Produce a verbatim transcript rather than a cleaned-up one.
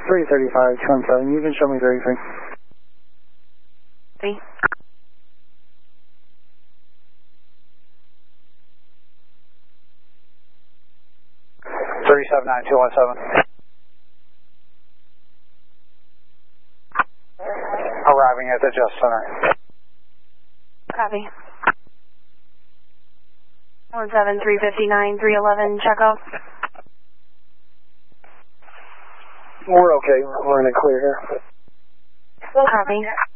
three thirty-five, two one seven, you can show me thirty-three. Three. thirty-seven nine two one seven. Arriving at the Just Center. Copy. one seven three fifty-nine, three eleven, check off. We're okay. We're in the clear here. Copy.